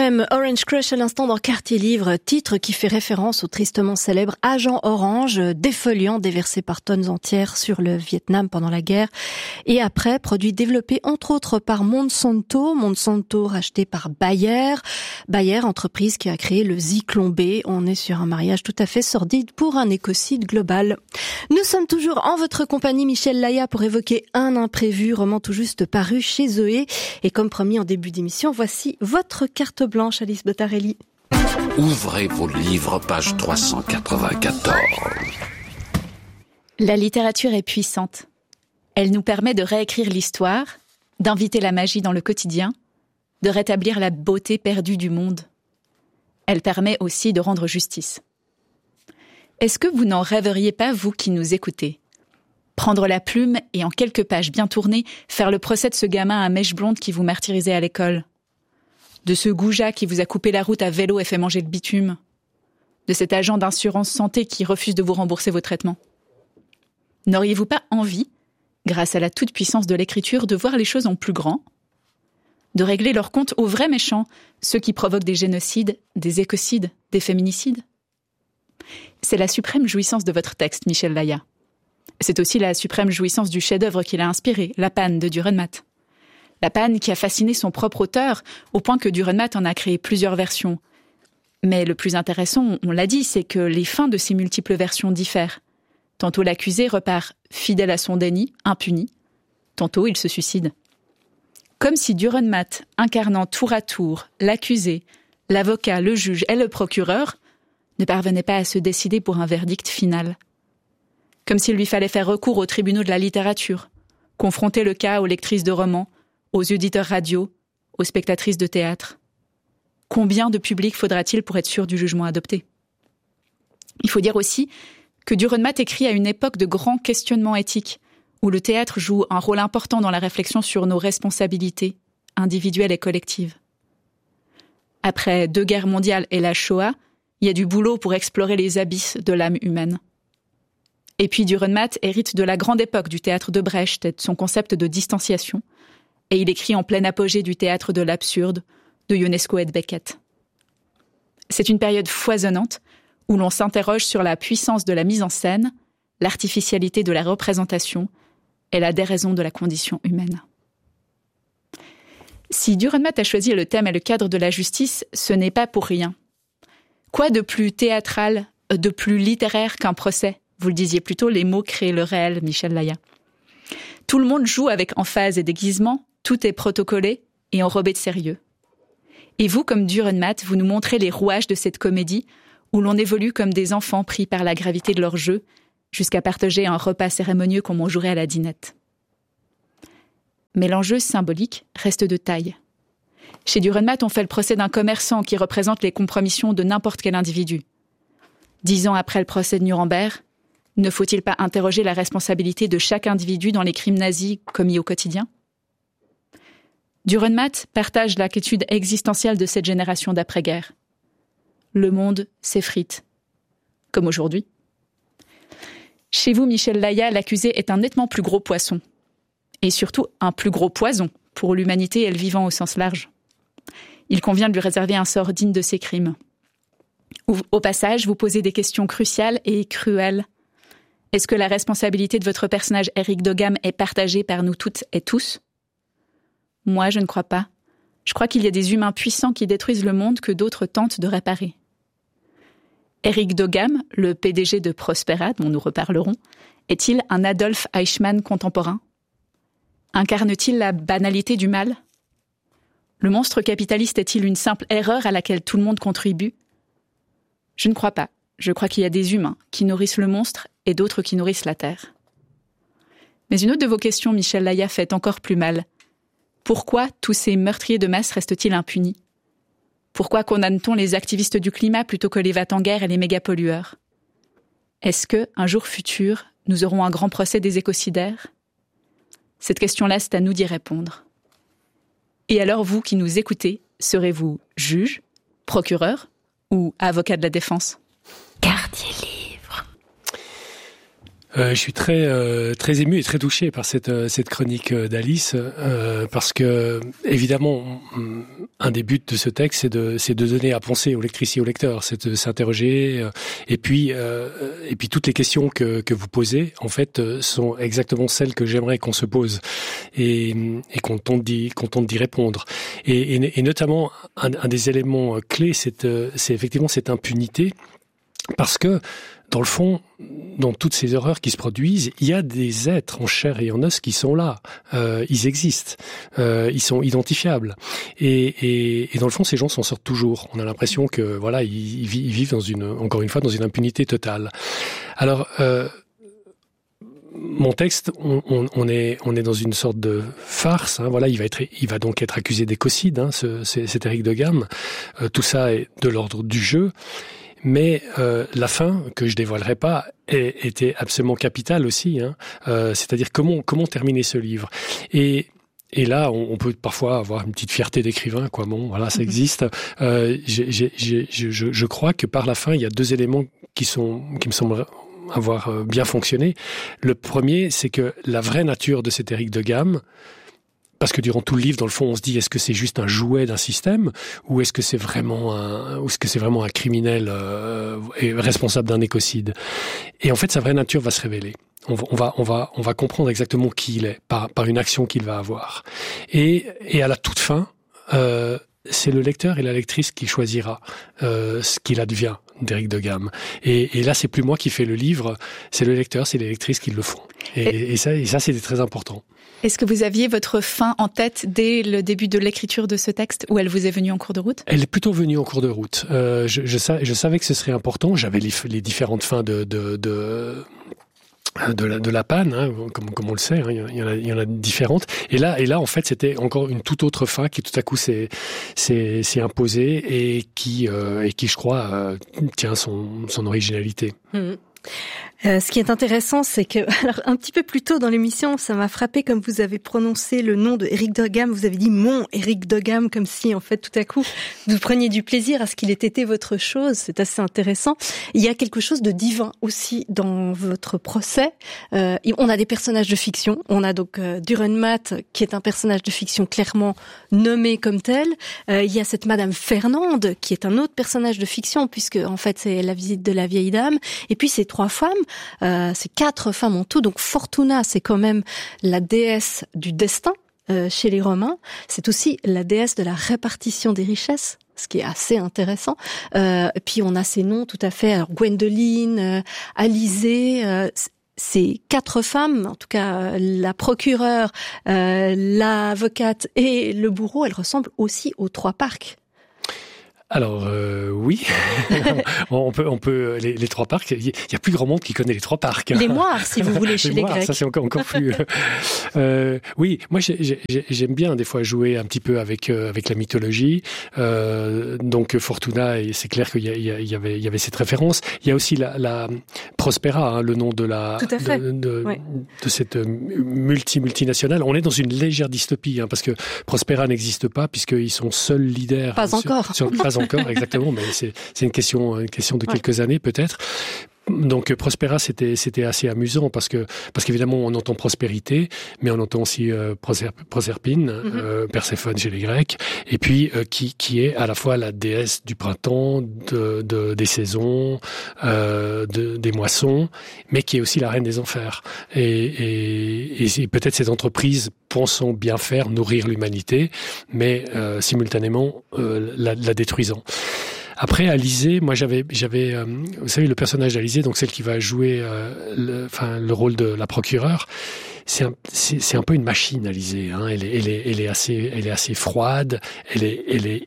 FM, Orange Crush à l'instant dans Quartier Livre, titre qui fait référence au tristement célèbre agent orange, défoliant, déversé par tonnes entières sur le Vietnam pendant la guerre. Et après, produit développé entre autres par Monsanto racheté par Bayer, entreprise qui a créé le Zyklon B. On est sur un mariage tout à fait sordide pour un écocide global. Nous sommes toujours en votre compagnie, Michel Laya, pour évoquer Un imprévu, roman tout juste paru chez Zoé. Et comme promis en début d'émission, voici votre carte blanche, Alice Bottarelli. Ouvrez vos livres, page 394. La littérature est puissante. Elle nous permet de réécrire l'histoire, d'inviter la magie dans le quotidien, de rétablir la beauté perdue du monde. Elle permet aussi de rendre justice. Est-ce que vous n'en rêveriez pas, vous qui nous écoutez ? Prendre la plume et en quelques pages bien tournées, faire le procès de ce gamin à mèches blondes qui vous martyrisait à l'école. De ce goujat qui vous a coupé la route à vélo et fait manger le bitume. De cet agent d'assurance santé qui refuse de vous rembourser vos traitements. N'auriez-vous pas envie, grâce à la toute-puissance de l'écriture, de voir les choses en plus grand ? De régler leur compte aux vrais méchants, ceux qui provoquent des génocides, des écocides, des féminicides ? C'est la suprême jouissance de votre texte, Michel Laya. C'est aussi la suprême jouissance du chef-d'œuvre qu'il a inspiré, La Panne de Dürrenmatt. La Panne qui a fasciné son propre auteur, au point que Dürrenmatt en a créé plusieurs versions. Mais le plus intéressant, on l'a dit, c'est que les fins de ces multiples versions diffèrent. Tantôt l'accusé repart fidèle à son déni, impuni. Tantôt il se suicide. Comme si Dürrenmatt, incarnant tour à tour l'accusé, l'avocat, le juge et le procureur, ne parvenait pas à se décider pour un verdict final. Comme s'il lui fallait faire recours aux tribunaux de la littérature, confronter le cas aux lectrices de romans, aux auditeurs radio, aux spectatrices de théâtre. Combien de public faudra-t-il pour être sûr du jugement adopté ? Il faut dire aussi que Dürrenmatt écrit à une époque de grands questionnements éthiques, où le théâtre joue un rôle important dans la réflexion sur nos responsabilités, individuelles et collectives. Après 2 guerres mondiales et la Shoah, il y a du boulot pour explorer les abysses de l'âme humaine. Et puis Dürrenmatt hérite de la grande époque du théâtre de Brecht et de son concept de distanciation, et il écrit en plein apogée du théâtre de l'absurde, de Ionesco et de Beckett. C'est une période foisonnante où l'on s'interroge sur la puissance de la mise en scène, l'artificialité de la représentation et la déraison de la condition humaine. Si Dürrenmatt a choisi le thème et le cadre de la justice, ce n'est pas pour rien. Quoi de plus théâtral, de plus littéraire qu'un procès ? Vous le disiez plus tôt, les mots créent le réel, Michel Laya. Tout le monde joue avec emphase et déguisement, tout est protocolé et enrobé de sérieux. Et vous, comme Dürrenmatt, vous nous montrez les rouages de cette comédie où l'on évolue comme des enfants pris par la gravité de leur jeu, jusqu'à partager un repas cérémonieux comme on jouerait à la dinette. Mais l'enjeu symbolique reste de taille. Chez Dürrenmatt, on fait le procès d'un commerçant qui représente les compromissions de n'importe quel individu. 10 ans après le procès de Nuremberg, ne faut-il pas interroger la responsabilité de chaque individu dans les crimes nazis commis au quotidien ? Dürrenmatt partage l'inquiétude existentielle de cette génération d'après-guerre. Le monde s'effrite, comme aujourd'hui. Chez vous, Michel Laya, l'accusé est un nettement plus gros poisson. Et surtout, un plus gros poison pour l'humanité et le vivant au sens large. Il convient de lui réserver un sort digne de ses crimes. Au passage, vous posez des questions cruciales et cruelles. Est-ce que la responsabilité de votre personnage Eric Dogam est partagée par nous toutes et tous ? Moi, je ne crois pas. Je crois qu'il y a des humains puissants qui détruisent le monde que d'autres tentent de réparer. Eric Dogam, le PDG de Prospera, dont nous reparlerons, est-il un Adolf Eichmann contemporain ? Incarne-t-il la banalité du mal ? Le monstre capitaliste est-il une simple erreur à laquelle tout le monde contribue ? Je ne crois pas. Je crois qu'il y a des humains qui nourrissent le monstre et d'autres qui nourrissent la terre. Mais une autre de vos questions, Michel Laya, fait encore plus mal. Pourquoi tous ces meurtriers de masse restent-ils impunis ? Pourquoi condamne-t-on les activistes du climat plutôt que les va-t-en-guerre et les mégapollueurs ? Est-ce que, un jour futur, nous aurons un grand procès des écocidaires ? Cette question-là, c'est à nous d'y répondre. Et alors, vous qui nous écoutez, serez-vous juge, procureur ou avocat de la défense ? Quartier Livre. Je suis très ému et très touché par cette chronique d'Alice, parce que évidemment un des buts de ce texte c'est de donner à penser aux lectrices et aux lecteurs, c'est de s'interroger, et puis toutes les questions que vous posez en fait sont exactement celles que j'aimerais qu'on se pose et qu'on tente d'y répondre, et notamment un des éléments clés c'est effectivement cette impunité, parce que dans le fond, dans toutes ces horreurs qui se produisent, il y a des êtres en chair et en os qui sont là. Ils existent. Ils sont identifiables. Et dans le fond, ces gens s'en sortent toujours. On a l'impression que, voilà, ils vivent encore une fois, dans une impunité totale. Alors, mon texte, on est dans une sorte de farce. Voilà, il va donc être accusé d'écocide, cet Éric de Gamme. Tout ça est de l'ordre du jeu. Mais la fin, que je dévoilerai pas, était absolument capitale aussi. C'est-à-dire comment terminer ce livre. Et là, on peut parfois avoir une petite fierté d'écrivain, quoi. Bon, voilà, ça existe. Je crois que par la fin, il y a deux éléments qui me semblent avoir bien fonctionné. Le premier, c'est que la vraie nature de cet Éric de Gamme, parce que durant tout le livre, dans le fond, on se dit, est-ce que c'est juste un jouet d'un système, ou est-ce que c'est vraiment un criminel et responsable d'un écocide? Et en fait, sa vraie nature va se révéler. On va comprendre exactement qui il est par une action qu'il va avoir. Et à la toute fin, c'est le lecteur et la lectrice qui choisira ce qu'il advient d'Éric de Gamme. Et là, c'est plus moi qui fais le livre, c'est le lecteur, c'est les lectrices qui le font. Et ça, c'était très important. Est-ce que vous aviez votre fin en tête dès le début de l'écriture de ce texte, ou elle vous est venue en cours de route? Elle est plutôt venue en cours de route. Je savais que ce serait important. J'avais les différentes fins de la panne, comme on le sait, il y en a différentes. Et là, en fait, c'était encore une toute autre fin qui tout à coup s'est imposée et qui, je crois, tient son originalité. Mmh. Ce qui est intéressant, c'est que, alors, un petit peu plus tôt dans l'émission, ça m'a frappé comme vous avez prononcé le nom de Éric de Gamme. Vous avez dit mon Éric de Gamme, comme si, en fait, tout à coup, vous preniez du plaisir à ce qu'il ait été votre chose. C'est assez intéressant. Il y a quelque chose de divin aussi dans votre procès. On a des personnages de fiction. On a donc Dürrenmatt, qui est un personnage de fiction clairement nommé comme tel. Il y a cette Madame Fernande, qui est un autre personnage de fiction, puisque, en fait, c'est la visite de la vieille dame. Et puis, ces 3 femmes. C'est 4 femmes en tout, donc Fortuna, c'est quand même la déesse du destin chez les Romains. C'est aussi la déesse de la répartition des richesses, ce qui est assez intéressant. Puis on a ces noms tout à fait, alors Gwendoline, Alizée, ces 4 femmes, en tout cas la procureure, l'avocate et le bourreau, elles ressemblent aussi aux 3 parcs. Alors oui, on peut les 3 parcs. Il y a plus grand monde qui connaît les 3 parcs. Les moires, si vous voulez, chez les Grecs. Ça c'est encore plus. Oui, moi j'aime bien des fois jouer un petit peu avec la mythologie. Donc Fortuna, et c'est clair qu'il y avait cette référence. Il y a aussi la Prospera, le nom de de cette multinationale. On est dans une légère dystopie, parce que Prospera n'existe pas puisqu'ils sont seuls leaders. Pas encore. Pas encore, exactement, mais c'est une question de quelques années peut-être. Donc Prospera, c'était assez amusant parce qu'évidemment on entend prospérité, mais on entend aussi Proserpine, Perséphone chez les Grecs, et puis qui est à la fois la déesse du printemps, des saisons, des moissons, mais qui est aussi la reine des enfers. Et peut-être cette entreprise pensant bien faire, nourrir l'humanité, mais simultanément la détruisant. Après, Alizée, moi j'avais, vous savez, le personnage d'Alizée, donc celle qui va jouer le rôle de la procureure, c'est un peu une machine, Alizée. Elle est assez froide, elle est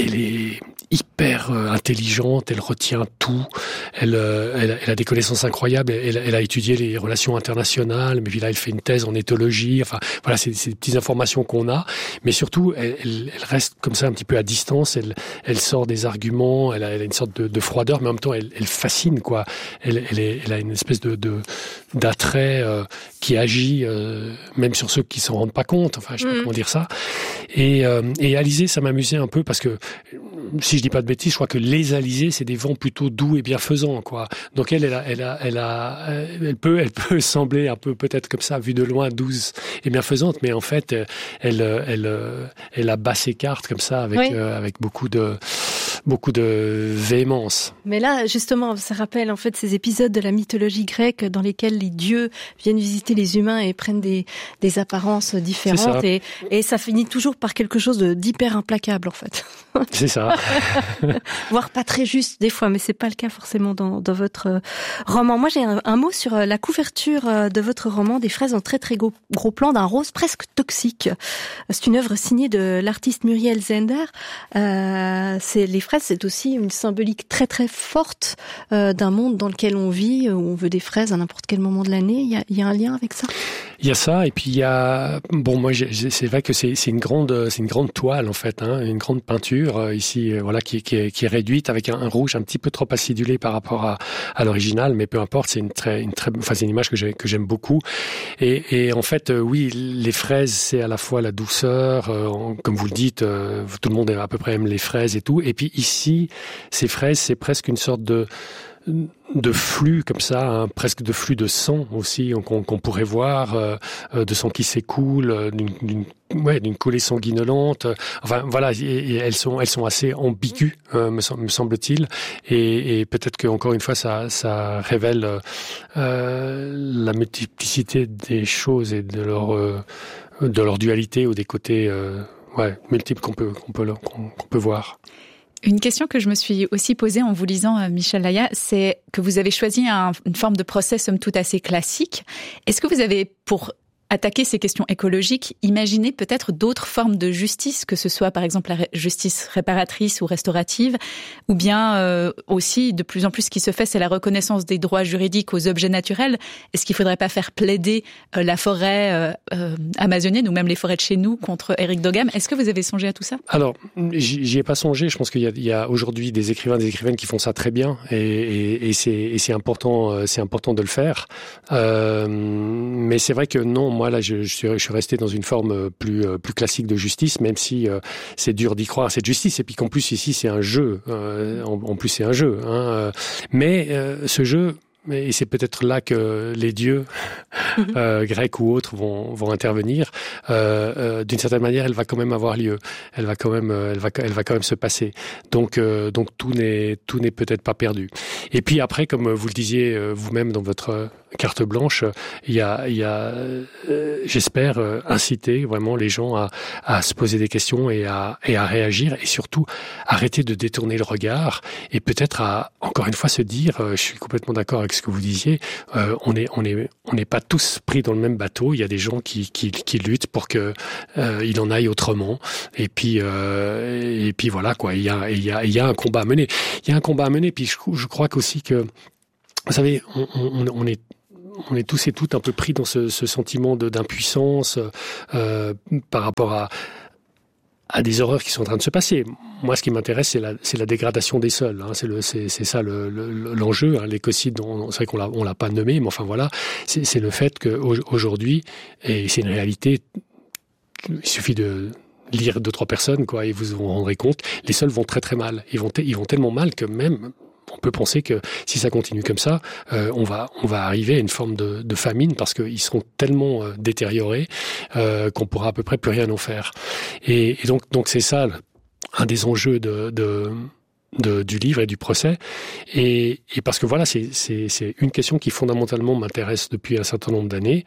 hyper intelligente, elle retient tout, elle a des connaissances incroyables, elle a étudié les relations internationales, mais puis là elle fait une thèse en éthologie, enfin voilà, c'est des petites informations qu'on a, mais surtout elle reste comme ça un petit peu à distance, elle sort des arguments, elle a une sorte de froideur, mais en même temps elle fascine, quoi. Elle a une espèce d'attrait qui agit même sur ceux qui s'en rendent pas compte, enfin je sais pas comment dire ça. Et Alizée, ça m'amusait un peu parce que si je dis pas de bêtises, je crois que les alizés, c'est des vents plutôt doux et bienfaisants, quoi. Donc elle peut sembler un peu peut-être comme ça, vue de loin, douce et bienfaisante, mais en fait, elle abat ses cartes comme ça avec beaucoup de véhémence. Mais là, justement, ça rappelle en fait ces épisodes de la mythologie grecque dans lesquels les dieux viennent visiter les humains et prennent des apparences différentes, et ça finit toujours par quelque chose d'hyper implacable en fait. C'est ça. Voire pas très juste des fois, mais c'est pas le cas forcément dans votre roman. Moi, j'ai un mot sur la couverture de votre roman, des fraises en très très gros plan d'un rose presque toxique. C'est une œuvre signée de l'artiste Muriel Zender. Les fraises, c'est aussi une symbolique très très forte d'un monde dans lequel on vit, où on veut des fraises à n'importe quel moment de l'année. Il y a un lien avec ça? Il y a ça, et puis il y a, moi, c'est vrai que c'est une grande toile en fait, une grande peinture ici, qui est réduite avec un rouge un petit peu trop acidulé par rapport à l'original, mais peu importe, c'est c'est une image que j'aime beaucoup. Et en fait, oui, les fraises, c'est à la fois la douceur, comme vous le dites, tout le monde à peu près aime les fraises et tout. Et puis ici, ces fraises, c'est presque une sorte de flux comme ça, presque de flux de sang aussi qu'on pourrait voir, de sang qui s'écoule, d'une coulée sanguinolente. Enfin voilà, et elles sont assez ambiguës, me semble-t-il, et peut-être que encore une fois ça révèle la multiplicité des choses et de leur dualité ou des côtés multiples qu'on peut voir. Une question que je me suis aussi posée en vous lisant, Michel Laya, c'est que vous avez choisi une forme de procès somme toute assez classique. Est-ce que vous avez, pour attaquer ces questions écologiques, imaginé peut-être d'autres formes de justice, que ce soit par exemple la justice réparatrice ou restaurative, ou bien aussi de plus en plus ce qui se fait, c'est la reconnaissance des droits juridiques aux objets naturels. Est-ce qu'il ne faudrait pas faire plaider la forêt amazonienne ou même les forêts de chez nous contre Eric Dogam? Est-ce que vous avez songé à tout ça? Alors, j'y ai pas songé. Je pense qu'il y a aujourd'hui des écrivains, des écrivaines qui font ça très bien, et c'est important de le faire. Mais c'est vrai que non. Moi, là, je suis resté dans une forme plus classique de justice, même si c'est dur d'y croire, cette justice. Et puis qu'en plus, ici, c'est un jeu. En plus, c'est un jeu. Mais ce jeu, et c'est peut-être là que les dieux grecs ou autres vont intervenir. D'une certaine manière, elle va quand même avoir lieu. Elle va quand même se passer. Donc tout n'est peut-être pas perdu. Et puis après, comme vous le disiez vous-même dans votre carte blanche, il y a j'espère inciter vraiment les gens à se poser des questions et à réagir, et surtout arrêter de détourner le regard, et peut-être à encore une fois se dire, je suis complètement d'accord avec ce que vous disiez, on n'est pas tous pris dans le même bateau. Il y a des gens qui luttent pour que il en aille autrement, et puis voilà quoi. Il y a un combat à mener. Puis je crois qu'aussi que, vous savez, on est tous et toutes un peu pris dans ce sentiment d'impuissance par rapport à des horreurs qui sont en train de se passer. Moi, ce qui m'intéresse, c'est la dégradation des sols. C'est ça l'enjeu. L'écocide, c'est vrai qu'on l'a pas nommé, mais enfin voilà, c'est le fait qu'aujourd'hui, et c'est une réalité, il suffit de lire 2-3 personnes, quoi, et vous vous rendrez compte, les sols vont très très mal. Ils vont tellement mal que même on peut penser que si ça continue comme ça, on va arriver à une forme de famine, parce qu'ils seront tellement détériorés qu'on pourra à peu près plus rien en faire. Et donc c'est ça un des enjeux du livre et du procès. Et parce que voilà, c'est une question qui fondamentalement m'intéresse depuis un certain nombre d'années.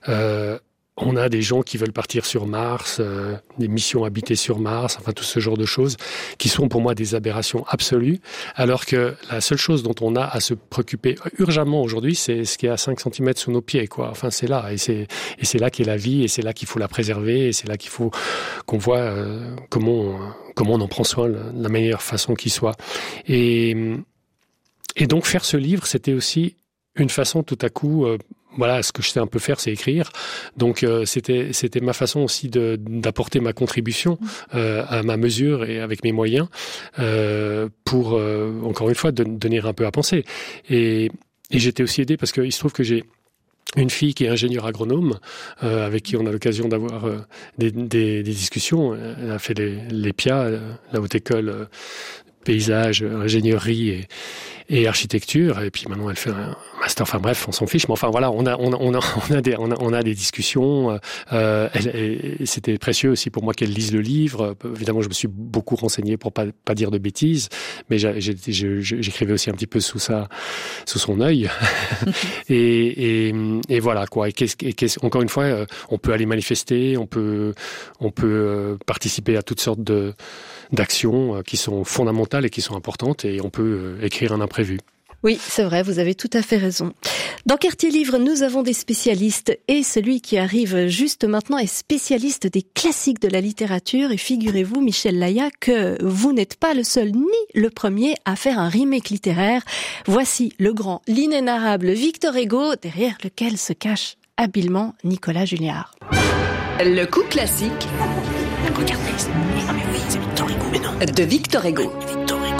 On a des gens qui veulent partir sur Mars, des missions habitées sur Mars, enfin tout ce genre de choses qui sont pour moi des aberrations absolues, alors que la seule chose dont on a à se préoccuper urgemment aujourd'hui, c'est ce qui est à 5 cm sous nos pieds, quoi. Enfin, c'est là, et c'est là qu'est la vie, et c'est là qu'il faut la préserver, et c'est là qu'il faut qu'on voit comment on en prend soin de la meilleure façon qui soit. Et donc faire ce livre, c'était aussi une façon tout à coup... Voilà, ce que je sais un peu faire, c'est écrire. Donc c'était ma façon aussi d'apporter ma contribution à ma mesure et avec mes moyens pour encore une fois donner un peu à penser. Et j'étais aussi aidé parce qu'il se trouve que j'ai une fille qui est ingénieure agronome, avec qui on a l'occasion d'avoir des discussions. Elle a fait les PIA, la haute école paysage, ingénierie et architecture, et puis maintenant elle fait un master. Enfin bref, on s'en fiche, mais enfin voilà, on a des discussions. C'était précieux aussi pour moi qu'elle lise le livre. Évidemment, je me suis beaucoup renseigné pour pas dire de bêtises, mais j'écrivais aussi un petit peu sous son œil. et voilà quoi. Encore une fois, on peut aller manifester, on peut participer à toutes sortes d'actions qui sont fondamentales et qui sont importantes, et on peut écrire un imprévu. Oui, c'est vrai, vous avez tout à fait raison. Dans Quartier Livre, nous avons des spécialistes, et celui qui arrive juste maintenant est spécialiste des classiques de la littérature. Et figurez-vous, Michel Laya, que vous n'êtes pas le seul ni le premier à faire un remake littéraire. Voici le grand, l'inénarrable Victor Hugo, derrière lequel se cache habilement Nicolas Julliard. Le coup classique. Regardez, ah mais oui, c'est Victor Hugo, mais non. De Victor Hugo. Victor Hugo.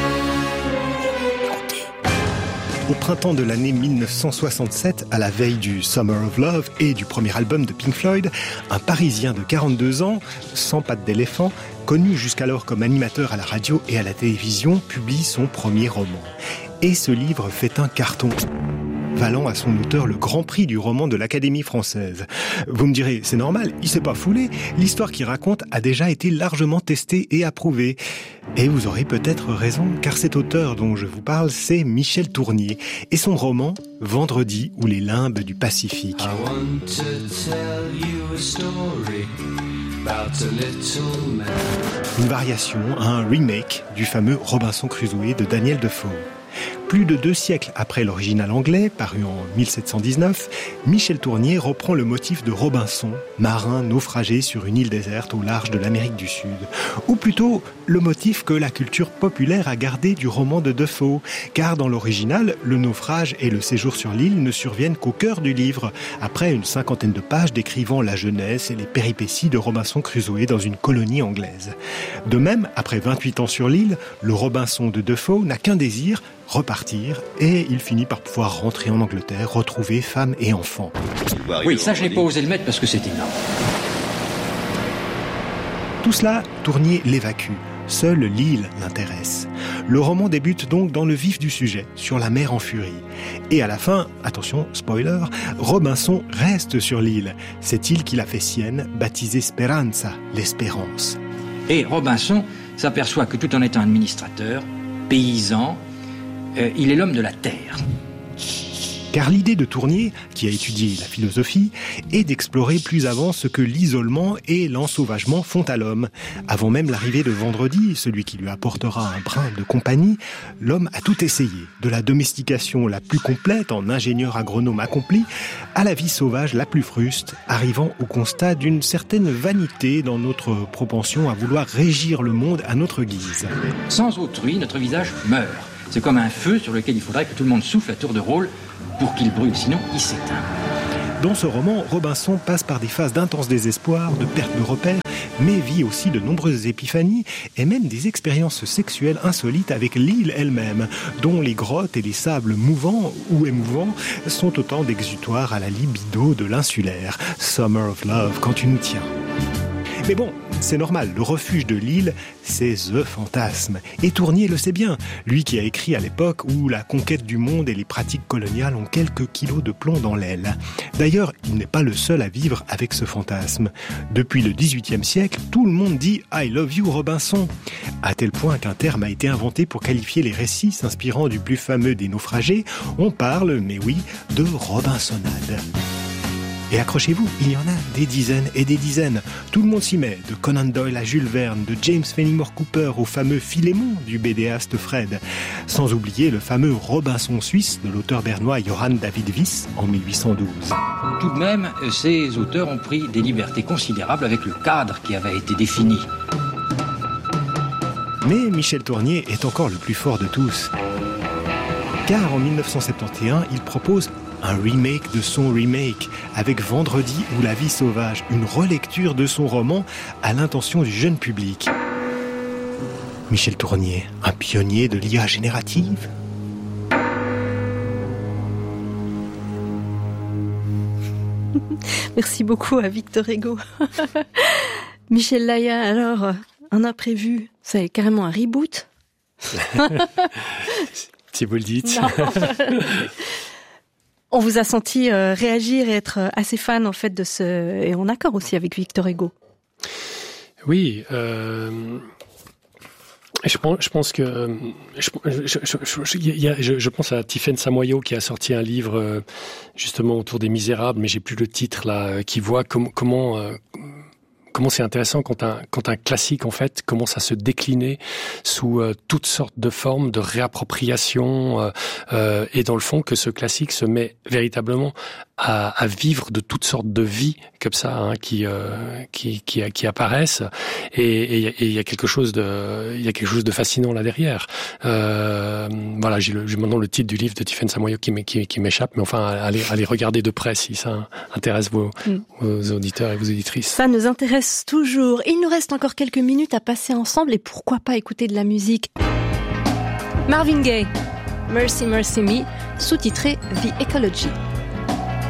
Au printemps de l'année 1967, à la veille du Summer of Love et du premier album de Pink Floyd, un Parisien de 42 ans, sans pattes d'éléphant, connu jusqu'alors comme animateur à la radio et à la télévision, publie son premier roman. Et ce livre fait un carton, valant à son auteur le grand prix du roman de l'Académie française. Vous me direz, c'est normal, il s'est pas foulé, l'histoire qu'il raconte a déjà été largement testée et approuvée. Et vous aurez peut-être raison, car cet auteur dont je vous parle, c'est Michel Tournier, et son roman « Vendredi ou les limbes du Pacifique ». Une variation, un remake du fameux Robinson Crusoe de Daniel Defoe. Plus de 2 siècles après l'original anglais, paru en 1719, Michel Tournier reprend le motif de Robinson, marin naufragé sur une île déserte au large de l'Amérique du Sud. Ou plutôt, le motif que la culture populaire a gardé du roman de Defoe, car dans l'original, le naufrage et le séjour sur l'île ne surviennent qu'au cœur du livre, après une 50aine de pages décrivant la jeunesse et les péripéties de Robinson Crusoe dans une colonie anglaise. De même, après 28 ans sur l'île, le Robinson de Defoe n'a qu'un désir, repartir, et il finit par pouvoir rentrer en Angleterre, retrouver femme et enfants. Oui, ça je n'ai pas osé le mettre parce que c'est énorme. Tout cela, Tournier l'évacue. Seule l'île l'intéresse. Le roman débute donc dans le vif du sujet, sur la mer en furie. Et à la fin, attention, spoiler, Robinson reste sur l'île. Cette île qu'il a fait sienne, baptisée Speranza, l'espérance. Et Robinson s'aperçoit que tout en étant administrateur, paysan, il est l'homme de la terre. Car l'idée de Tournier, qui a étudié la philosophie, est d'explorer plus avant ce que l'isolement et l'ensauvagement font à l'homme. Avant même l'arrivée de Vendredi, celui qui lui apportera un brin de compagnie, l'homme a tout essayé, de la domestication la plus complète en ingénieur agronome accompli, à la vie sauvage la plus fruste, arrivant au constat d'une certaine vanité dans notre propension à vouloir régir le monde à notre guise. Sans autrui, notre visage meurt. C'est comme un feu sur lequel il faudrait que tout le monde souffle à tour de rôle pour qu'il brûle, sinon il s'éteint. Dans ce roman, Robinson passe par des phases d'intense désespoir, de perte de repères, mais vit aussi de nombreuses épiphanies et même des expériences sexuelles insolites avec l'île elle-même, dont les grottes et les sables mouvants ou émouvants sont autant d'exutoires à la libido de l'insulaire. Summer of Love, quand tu nous tiens. Mais bon, c'est normal, le refuge de l'île, c'est The Fantasme. Et Tournier le sait bien, lui qui a écrit à l'époque où la conquête du monde et les pratiques coloniales ont quelques kilos de plomb dans l'aile. D'ailleurs, il n'est pas le seul à vivre avec ce fantasme. Depuis le XVIIIe siècle, tout le monde dit « I love you Robinson », à tel point qu'un terme a été inventé pour qualifier les récits s'inspirant du plus fameux des naufragés. On parle, mais oui, de Robinsonade. Et accrochez-vous, il y en a des dizaines et des dizaines. Tout le monde s'y met, de Conan Doyle à Jules Verne, de James Fenimore Cooper au fameux Philémon du bédéaste Fred. Sans oublier le fameux Robinson suisse de l'auteur bernois Johann David Wyss en 1812. Tout de même, ces auteurs ont pris des libertés considérables avec le cadre qui avait été défini. Mais Michel Tournier est encore le plus fort de tous. Car en 1971, il propose un remake de son remake, avec Vendredi ou la vie sauvage, une relecture de son roman à l'intention du jeune public. Michel Tournier, un pionnier de l'IA générative ? Merci beaucoup à Victor Hugo. Michel Laya, alors, un imprévu, c'est carrément un reboot? Si vous le dites. On vous a senti réagir et être assez fan en fait de ce, et en accord aussi avec Victor Hugo. Oui, je pense que je pense à Tiffaine Samoyo qui a sorti un livre justement autour des Misérables, mais j'ai plus le titre là, qui voit comment c'est intéressant quand un classique en fait commence à se décliner sous toutes sortes de formes de réappropriation et dans le fond que ce classique se met véritablement à vivre de toutes sortes de vies comme ça qui apparaissent et il y a quelque chose de fascinant là derrière. Voilà, j'ai maintenant le titre du livre de Tiffaine Samoyo qui m'échappe, mais enfin allez regarder de près si ça intéresse vos auditeurs et vos auditrices. Ça nous intéresse toujours. Il nous reste encore quelques minutes à passer ensemble et pourquoi pas écouter de la musique. Marvin Gaye, Mercy Mercy Me, sous-titré The Ecology.